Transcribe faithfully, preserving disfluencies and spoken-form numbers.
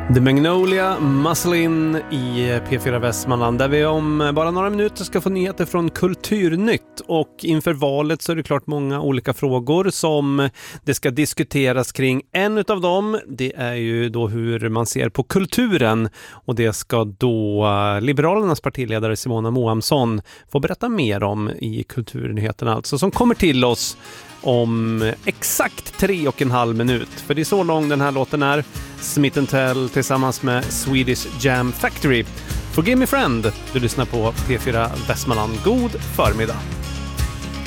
The Magnolia Muslin i P fyra Västmanland, där vi om bara några minuter ska få nyheter från Kulturnytt. Och inför valet så är det klart många olika frågor som det ska diskuteras kring. En utav dem, det är ju då hur man ser på kulturen, och det ska då Liberalernas partiledare Simona Moamsson få berätta mer om i Kulturnyheterna, alltså, som kommer till oss om exakt tre och en halv minut. För det är så lång den här låten är. Smith and Tell tillsammans med Swedish Jam Factory. Forgive me friend, du lyssnar på P fyra Västmanland. God förmiddag.